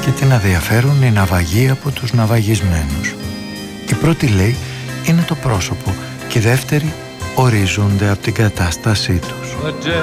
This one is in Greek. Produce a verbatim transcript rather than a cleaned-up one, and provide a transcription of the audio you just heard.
και την αδιαφέρουν οι ναυαγοί από τους ναυαγισμένους. Η πρώτη, λέει, είναι το πρόσωπο και η δεύτερη ορίζονται από την κατάστασή τους.